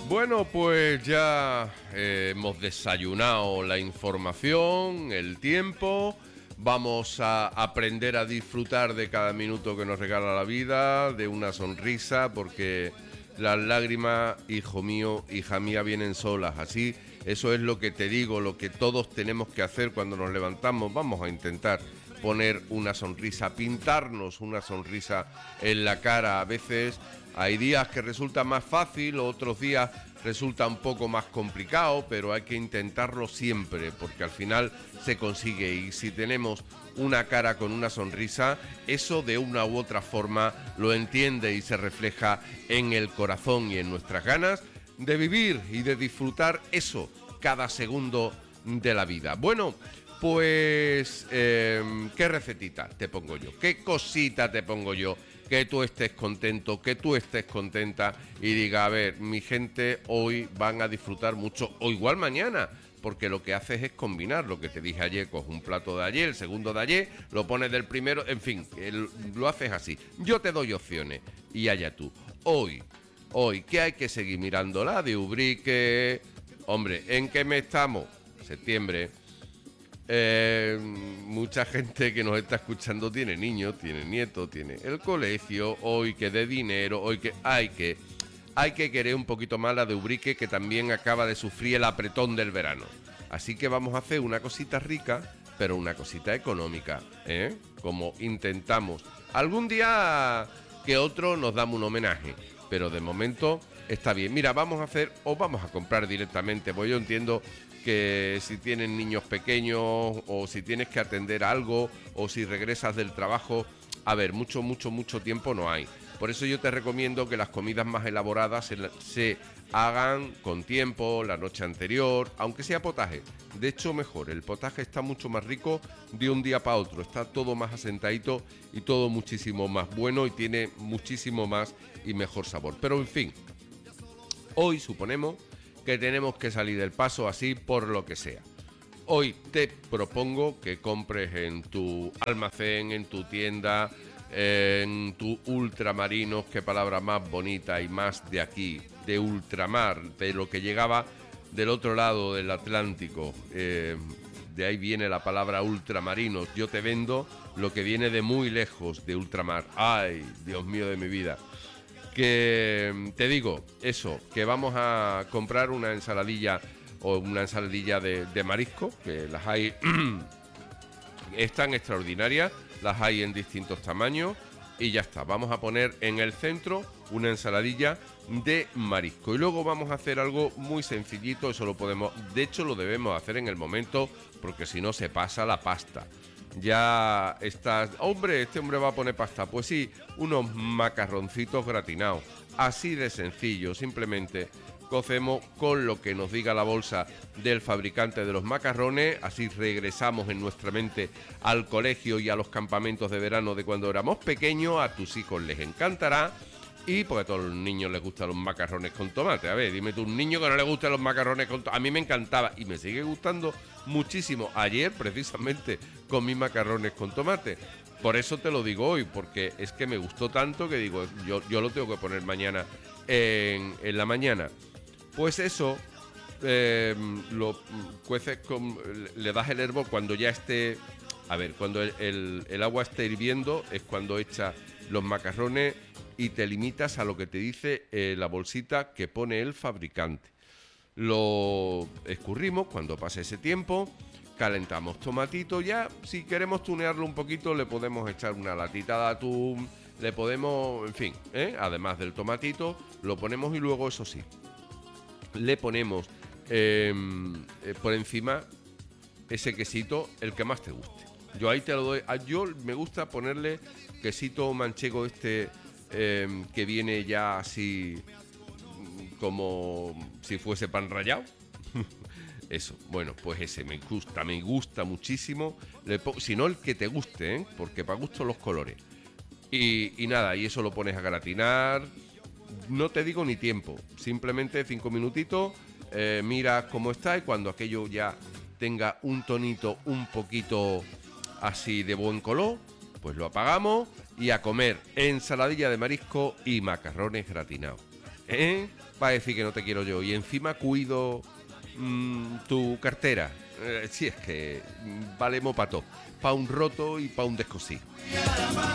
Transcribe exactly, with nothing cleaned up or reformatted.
Bueno, pues ya eh, hemos desayunado la información, el tiempo. Vamos a aprender a disfrutar de cada minuto que nos regala la vida, de una sonrisa, porque las lágrimas, hijo mío, hija mía, vienen solas. Así, eso es lo que te digo, lo que todos tenemos que hacer cuando nos levantamos. Vamos a intentar poner una sonrisa, pintarnos una sonrisa en la cara. A veces hay días que resulta más fácil, otros días resulta un poco más complicado, pero hay que intentarlo siempre, porque al final se consigue. Y si tenemos una cara con una sonrisa, eso de una u otra forma lo entiende y se refleja en el corazón y en nuestras ganas de vivir y de disfrutar eso cada segundo de la vida. Bueno, pues, eh, ¿qué recetita te pongo yo? ¿Qué cosita te pongo yo? Que tú estés contento, que tú estés contenta y diga, a ver, mi gente hoy van a disfrutar mucho, o igual mañana, porque lo que haces es combinar lo que te dije ayer, coges un plato de ayer, el segundo de ayer, lo pones del primero, en fin, el, lo haces así. Yo te doy opciones y allá tú. Hoy, hoy, ¿qué hay que seguir mirando? La de Ubrique. Hombre, ¿en qué mes estamos? Septiembre. Eh, mucha gente que nos está escuchando tiene niños, tiene nietos, tiene el colegio, hoy que de dinero, hoy que hay que hay que querer un poquito más la de Ubrique, que también acaba de sufrir el apretón del verano. Así que vamos a hacer una cosita rica, pero una cosita económica, ¿eh? Como intentamos. Algún día que otro nos damos un homenaje, pero de momento está bien. Mira, vamos a hacer o vamos a comprar directamente, pues yo entiendo que si tienen niños pequeños o si tienes que atender algo o si regresas del trabajo, a ver, mucho, mucho, mucho tiempo no hay. Por eso yo te recomiendo que las comidas más elaboradas se, se hagan con tiempo, la noche anterior, aunque sea potaje. De hecho, mejor, el potaje está mucho más rico de un día para otro, está todo más asentadito y todo muchísimo más bueno y tiene muchísimo más y mejor sabor. Pero en fin, hoy suponemos que tenemos que salir del paso así por lo que sea. Hoy te propongo que compres en tu almacén, en tu tienda, en tu ultramarinos, qué palabra más bonita y más de aquí, de ultramar, de lo que llegaba del otro lado del Atlántico. Eh, de ahí viene la palabra ultramarinos. Yo te vendo lo que viene de muy lejos de ultramar. Ay, Dios mío de mi vida. Que te digo, eso, que vamos a comprar una ensaladilla o una ensaladilla de, de marisco, que las hay, es tan extraordinaria, las hay en distintos tamaños y ya está. Vamos a poner en el centro una ensaladilla de marisco y luego vamos a hacer algo muy sencillito, eso lo podemos, de hecho lo debemos hacer en el momento porque si no se pasa la pasta. Ya estás, hombre, este hombre va a poner pasta. Pues sí, unos macarroncitos gratinados. Así de sencillo, simplemente cocemos con lo que nos diga la bolsa del fabricante de los macarrones. Así regresamos en nuestra mente al colegio y a los campamentos de verano de cuando éramos pequeños. A tus hijos les encantará. Y porque a todos los niños les gustan los macarrones con tomate. A ver, dime tú, un niño que no le gustan los macarrones con tomate. A mí me encantaba y me sigue gustando muchísimo. Ayer, precisamente, comí macarrones con tomate. Por eso te lo digo hoy, porque es que me gustó tanto que digo, yo, yo lo tengo que poner mañana en, en la mañana. Pues eso, eh, lo cueces, con, le das el hervor cuando ya esté... A ver, cuando el, el, el agua esté hirviendo es cuando echas los macarrones y te limitas a lo que te dice eh, la bolsita que pone el fabricante. Lo escurrimos cuando pase ese tiempo, calentamos tomatito ya. Si queremos tunearlo un poquito le podemos echar una latita de atún, le podemos, en fin, ¿eh? Además del tomatito, lo ponemos y luego eso sí, le ponemos eh, eh, por encima ese quesito, el que más te guste. Yo ahí te lo doy, yo me gusta ponerle quesito manchego este eh, que viene ya así como si fuese pan rallado. Eso, bueno, pues ese me gusta, me gusta muchísimo. Le po- si no, el que te guste, ¿eh? Porque para gusto los colores. Y, y nada, y eso lo pones a gratinar. No te digo ni tiempo, simplemente cinco minutitos, eh, miras cómo está y cuando aquello ya tenga un tonito un poquito así de buen color, pues lo apagamos y a comer ensaladilla de marisco y macarrones gratinados. ¿eh? Va a decir que no te quiero yo y encima cuido mmm, tu cartera. Eh, si es que valemos para todo, para un roto y para un descosido.